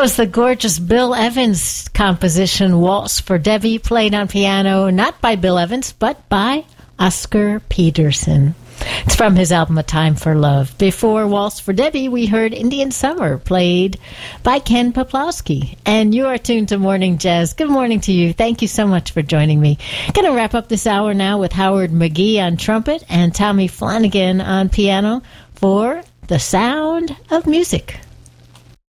was the gorgeous Bill Evans composition, Waltz for Debbie, played on piano, not by Bill Evans, but by Oscar Peterson. It's from his album A Time for Love. Before Waltz for Debbie, we heard Indian Summer, played by Ken Poplawski. And you are tuned to Morning Jazz. Good morning to you. Thank you so much for joining me. Going to wrap up this hour now with Howard McGee on trumpet and Tommy Flanagan on piano for The Sound of Music.